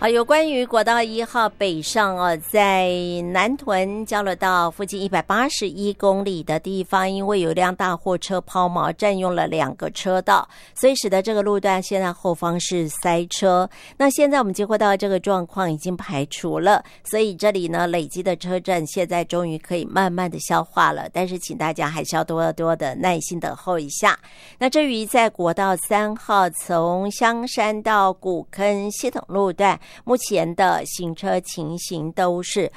好，有关于国道1号北上在南屯交流道附近181公里的地方，因为有辆大货车抛锚占用了2个车道，所以使得这个路段现在后方是塞车。那现在我们接获到这个状况已经排除了，所以这里呢累积的车阵现在终于可以慢慢的消化了，但是请大家还是要多的耐心等候一下。那至于在国道3号从香山到古坑系统路段，目前的行车情形都是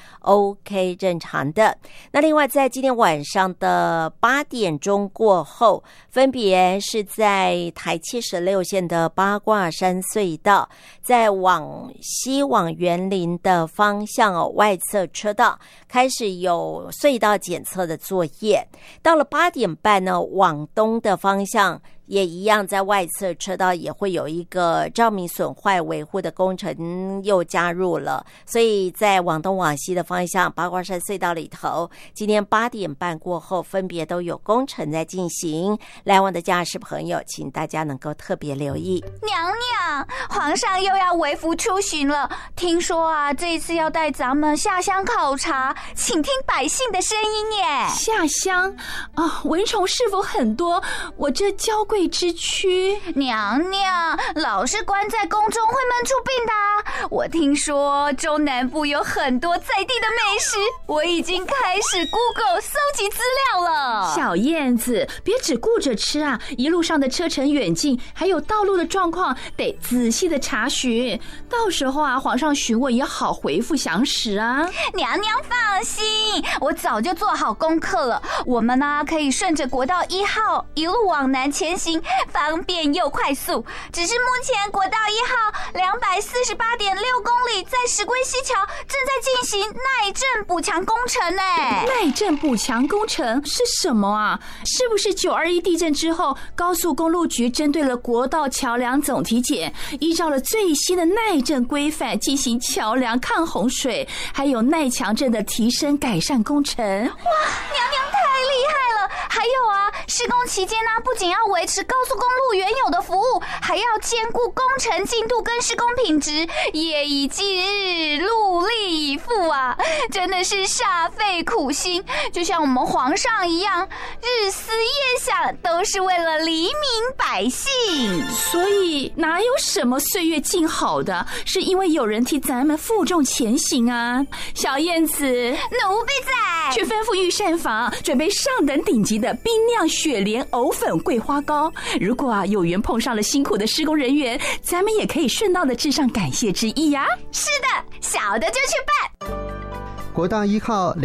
OK 正常的。那另外在今天晚上的8点钟过后，分别是在台76线的八卦山隧道，在往西往园林的方向外侧车道开始有隧道检测的作业。到了8点半呢，往东的方向也一样，在外侧车道也会有一个照明损坏维护的工程又加入了，所以在往东往西的方向八卦山隧道里头，今天8点半过后分别都有工程在进行，来往的驾驶朋友请大家能够特别留意。 娘娘，皇上又要微服出巡了，听说啊这一次要带咱们下乡考察，请听百姓的声音耶。 下乡啊，蚊虫是否很多？我这娇贵之躯。 娘娘，老是关在宫中会闷出病的啊。我听说中南部有很多在地的美食，我已经开始 Google 搜集资料了。 小燕子，别只顾着吃啊，一路上的车程远近还有道路的状况得仔细的查询，到时候啊皇上询问也好回复详实啊。 娘娘放心，我早就做好功课了，我们呢可以顺着国道1号一路往南前行，方便又快速。只是目前国道1号248.6公里在石龟溪桥正在进行耐震补强工程呢。 耐震补强工程是什么啊？是不是921地震之后，高速公路局针对了国道桥梁总体检，依照了最新的耐震规范进行桥梁抗洪水还有耐强震的提升改善工程？哇，娘娘太厉害了！还有啊，施工期间呢，不仅要维持高速公路原有的服务，还要兼顾工程进度跟施工品质，夜以继日，戮力以赴啊，真的是煞费苦心，就像我们皇上一样，日思夜想，都是为了黎民百姓。 所以哪有什么岁月静好的，是因为有人替咱们负重前行啊。小燕子， 奴婢在， 去吩咐御膳房准备上等顶级的冰酿雪莲藕粉桂花糕。如果啊有缘碰上了辛苦的施工人员，咱们也可以顺道的致上感谢之意呀。 是的，小的就去办。 国道1号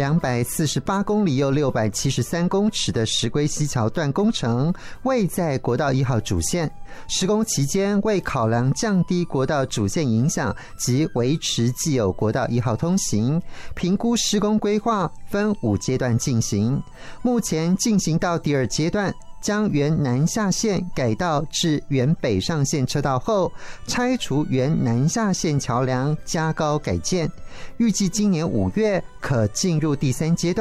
248公里又673公尺的石龟溪桥段工程位在国道1号主线，施工期间为考量降低国道主线影响及维持既有国道1号通行，评估施工规划分5阶段进行，目前进行到第2阶段，将原南下线改道至原北上线车道后，拆除原南下线桥梁，加高改建，预计今年5月可进入第3阶段。